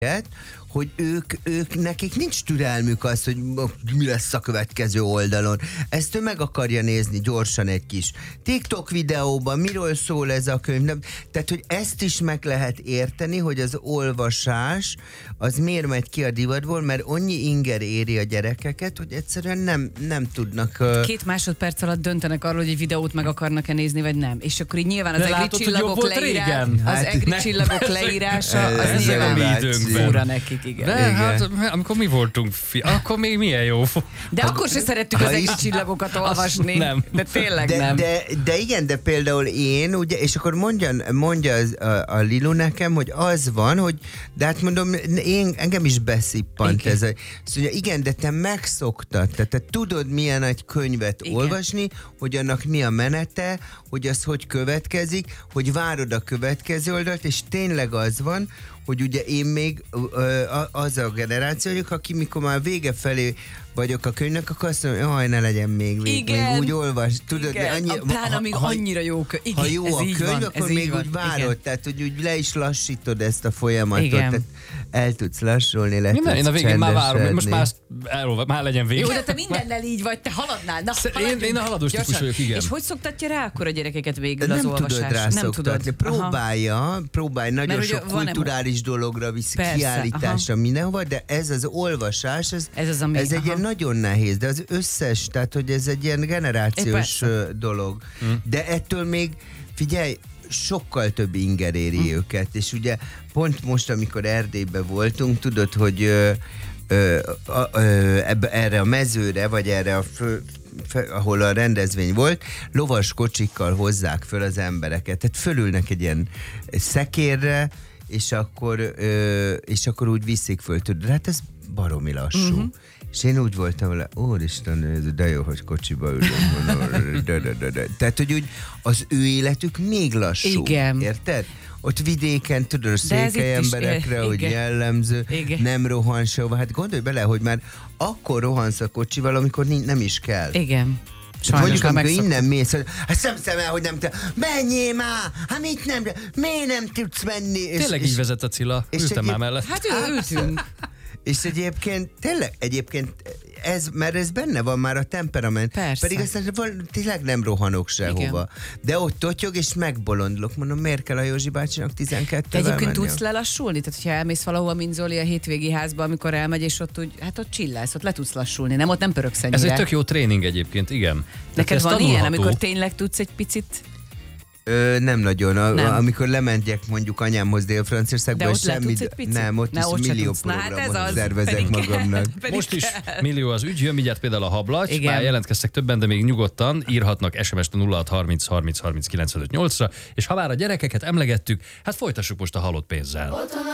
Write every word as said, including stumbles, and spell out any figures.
hogy ők, ők, nekik nincs türelmük az, hogy mi lesz a következő oldalon. Ezt ő meg akarja nézni gyorsan egy kis TikTok videóban, miről szól ez a könyv. Nem, tehát, hogy ezt is meg lehet érteni, hogy az olvasás az miért megy ki a divatból, mert annyi inger éri a gyerekeket, hogy egyszerűen nem, nem tudnak... Uh... Két másodperc alatt döntenek arról, hogy egy videót meg akarnak-e nézni, vagy nem. És akkor így nyilván az De egri látod, csillagok, leírás, az Hát, egri ne- csillagok leírása, az Ez nyilván a mi időnkben. fura nekik, igen. De Igen. hát, amikor mi voltunk fi, akkor még milyen jó. De akkor se szerettük az Ha egri is- csillagokat olvasni. nem. De tényleg De, nem. de, de igen, de például én, ugye, és akkor mondja, mondja az, a, a Lilu nekem, hogy az van, hogy, de hát mondom, én, engem is beszippant Igen. ez a, szóval igen, de te megszoktad, te, te tudod milyen egy könyvet Igen. olvasni, hogy annak mi a menete, hogy az hogy következik, hogy várod a következő oldalt, és tényleg az van, hogy ugye én még ö, az a generáció vagyok, aki mikor már vége felé vagyok a könyvnek, akkor azt mondom, jaj, ne legyen még vég, Igen. még úgy olvas, tudod, Igen. annyi, A pláne még annyira jó könyv. Igen, ha jó ez a így könyv, van, akkor ez így még van. úgy várod, Igen. tehát hogy úgy le is lassítod ezt a folyamatot, Igen. tehát el tudsz lassulni, le Minden, én a tudsz végén már várom, csendesedni. most már, ezt elolva, már legyen vége. Jó, de te mindennel így vagy, te haladnál. Na, Én- haladjunk. én a haladós típus Gyorsan. vagyok, igen. És hogy szoktatja rá akkor a gyerekeket végül De az nem olvasás? tudod rászoktatni, próbálja, próbálj, nagyon Mert sok ugye van-e- kulturális dologra viszi, Persze, kiállításra, mindenhova, de ez az olvasás, ez, Ez az, ami- ez egy aha. ilyen nagyon nehéz, de az összes, tehát hogy ez egy ilyen É, generációs persze. ö, dolog. De ettől még, figyelj, sokkal több inger éri őket, és ugye pont most, amikor Erdélyben voltunk, tudod, hogy ö, ö, a, ö, ebbe, erre a mezőre, vagy erre a fő, fe, ahol a rendezvény volt, lovas kocsikkal hozzák föl az embereket. Tehát fölülnek egy ilyen szekérre, és akkor, ö, és akkor úgy viszik föl. Tudod, hát ez baromi lassú. Uh-huh. És én úgy voltam vele, úristen, ez de jó, hogy kocsiba ülök. mondom, de, de, de, de. Tehát, hogy úgy az ő életük még lassú. Igen. Érted? Ott vidéken, tudod, a De ez székely itt is, emberekre, eh, hogy igen. jellemző, Igen. nem rohan sehova. Hát gondolj bele, hogy már akkor rohansz a kocsival, amikor nincs, nem is kell. Igen. Hát Sajnos mondjuk, már amikor megszoktuk. innen mész, hogy hát szemszem el, hogy nem te, menjél már, hát mit nem, miért nem tudsz menni? És, Tényleg és, így vezet a Cilla, és ültem már egyéb- mellett. Hát ő ültünk. és egyébként, tényleg, egyébként ez, mert ez benne van már a temperament. Persze. Pedig aztán val- tényleg nem rohanok sehova. Igen. De ott totyog, és megbolondulok. Mondom, miért kell a Józsi bácsinak tizenkettővel Te egyébként menni? tudsz lelassulni? Tehát, hogyha elmész valahova, mint Zoli a hétvégi házba, amikor elmegy, és ott úgy, hát ott csillálsz, ott le tudsz lassulni, nem? Ott nem pöröksz ennyire. Ez egy tök jó tréning egyébként, igen. Neked Ez van ilyen, tanulható. amikor tényleg tudsz egy picit... Ö, nem nagyon. A, Nem. Amikor lemegyek mondjuk anyámhoz Dél-Franciaországba, De ott és le semmi... tudsz egy picit? Nem, ott Ne, is ott se millió tudsz. Na, hát ez programot az. szervezek Pedig kell. magamnak. Pedig Most is kell. millió az ügy, jön mindjárt például a hablagy, Igen. már jelentkeztek többen, de még nyugodtan írhatnak es em es-t a nulla hat harminc harminc harminc kilencvenöt nyolcra, és ha már a gyerekeket emlegettük, hát folytassuk most a halott pénzzel.